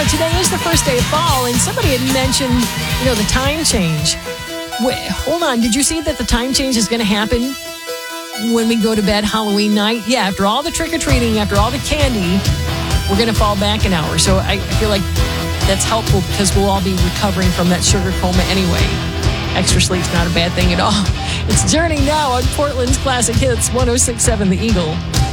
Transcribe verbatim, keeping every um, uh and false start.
Today is the first day of fall, and somebody had mentioned, you know, the time change. Wait, hold on. Did you see that the time change is going to happen when we go to bed Halloween night? Yeah, after all the trick-or-treating, after all the candy, we're going to fall back an hour. So I feel like that's helpful because we'll all be recovering from that sugar coma anyway. Extra sleep's not a bad thing at all. It's Journey now on Portland's Classic Hits, one oh six point seven The Eagle.